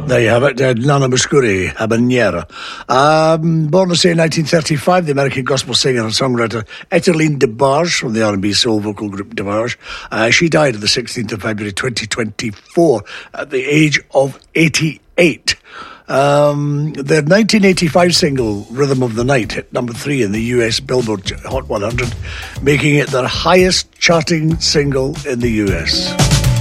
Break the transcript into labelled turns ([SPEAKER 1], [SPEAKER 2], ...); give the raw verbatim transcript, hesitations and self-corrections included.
[SPEAKER 1] There you have it, uh, Nana Mouskouri, Habanera. Um, born to say in nineteen thirty-five, the American gospel singer and songwriter Ethelene DeBarge from the R and B soul vocal group DeBarge. Uh, she died on the sixteenth of February twenty twenty-four at the age of eighty-eight. Um, their nineteen eighty-five single, Rhythm of the Night, hit number three in the U S Billboard Hot one hundred, making it their highest charting single in the U S.